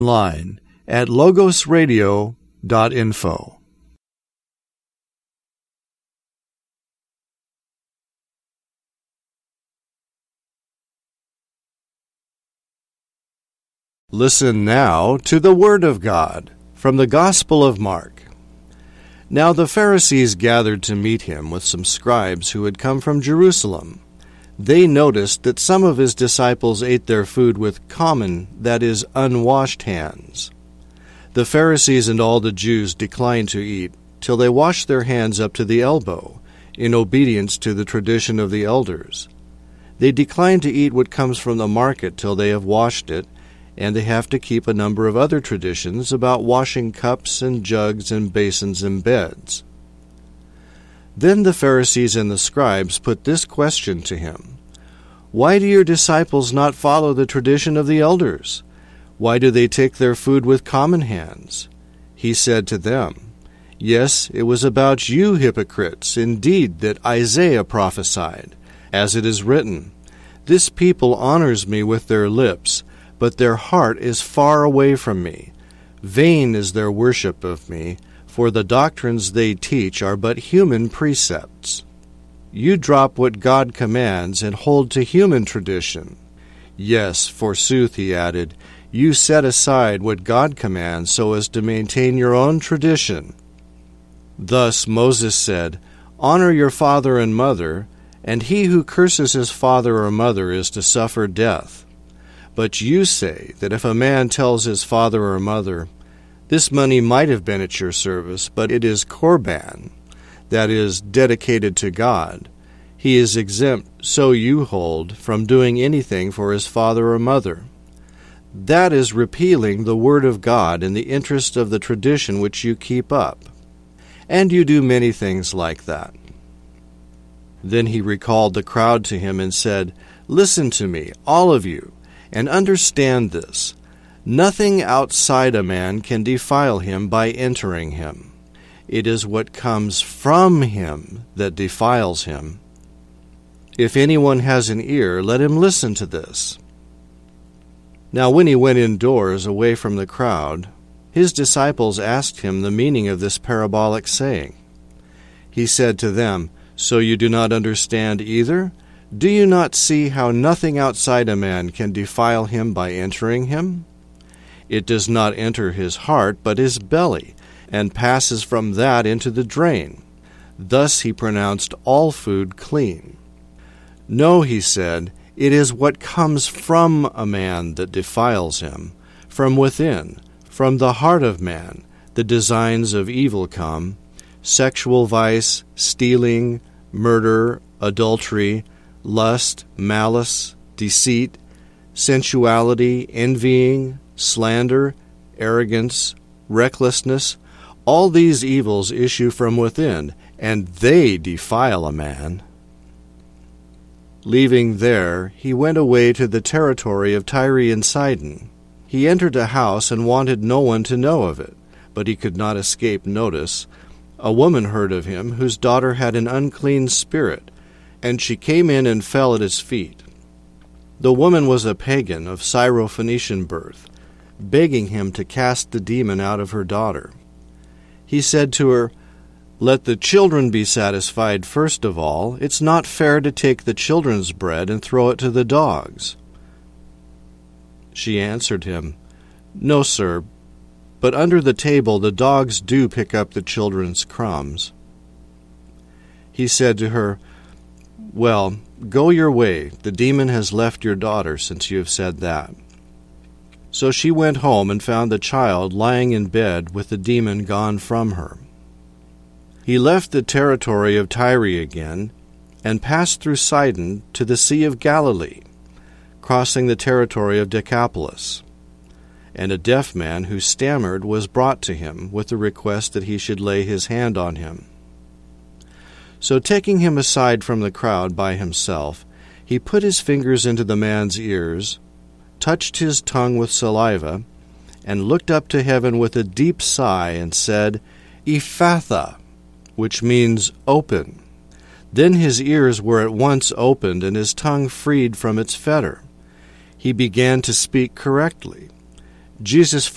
online at logosradio.info. Listen now to the Word of God from the Gospel of Mark. Now the Pharisees gathered to meet him with some scribes who had come from Jerusalem. They noticed that some of his disciples ate their food with common, that is, unwashed hands. The Pharisees and all the Jews declined to eat till they washed their hands up to the elbow, in obedience to the tradition of the elders. They decline to eat what comes from the market till they have washed it, and they have to keep a number of other traditions about washing cups and jugs and basins and beds. Then the Pharisees and the scribes put this question to him: "Why do your disciples not follow the tradition of the elders? Why do they take their food with common hands?" He said to them, "Yes, it was about you hypocrites, indeed, that Isaiah prophesied, as it is written, 'This people honors me with their lips, but their heart is far away from me. Vain is their worship of me, for the doctrines they teach are but human precepts.' You drop what God commands and hold to human tradition. Yes, forsooth," he added, "you set aside what God commands so as to maintain your own tradition. Thus Moses said, 'Honor your father and mother,' and he who curses his father or mother is to suffer death. But you say that if a man tells his father or mother, 'This money might have been at your service, but it is korban,' that is, dedicated to God, he is exempt, so you hold, from doing anything for his father or mother. That is repealing the word of God in the interest of the tradition which you keep up. And you do many things like that." Then he recalled the crowd to him and said, "Listen to me, all of you, and understand this. Nothing outside a man can defile him by entering him. It is what comes from him that defiles him. If anyone has an ear, let him listen to this." Now when he went indoors away from the crowd, his disciples asked him the meaning of this parabolic saying. He said to them, "So you do not understand either? Do you not see how nothing outside a man can defile him by entering him? It does not enter his heart, but his belly, and passes from that into the drain." Thus he pronounced all food clean. "No," he said, "it is what comes from a man that defiles him. From within, from the heart of man, the designs of evil come: sexual vice, stealing, murder, adultery, lust, malice, deceit, sensuality, envying, slander, arrogance, recklessness. All these evils issue from within, and they defile a man." Leaving there, he went away to the territory of Tyre and Sidon. He entered a house and wanted no one to know of it, but he could not escape notice. A woman heard of him whose daughter had an unclean spirit, and she came in and fell at his feet. The woman was a pagan of Syrophoenician birth, begging him to cast the demon out of her daughter. He said to her, "Let the children be satisfied first of all. It's not fair to take the children's bread and throw it to the dogs." She answered him, "No, sir, but under the table the dogs do pick up the children's crumbs." He said to her, "Well, go your way. The demon has left your daughter, since you have said that." So she went home and found the child lying in bed with the demon gone from her. He left the territory of Tyre again and passed through Sidon to the Sea of Galilee, crossing the territory of Decapolis. And a deaf man who stammered was brought to him with the request that he should lay his hand on him. So taking him aside from the crowd by himself, he put his fingers into the man's ears, touched his tongue with saliva, and looked up to heaven with a deep sigh and said, "Ephphatha," which means open. Then his ears were at once opened and his tongue freed from its fetter. He began to speak correctly. Jesus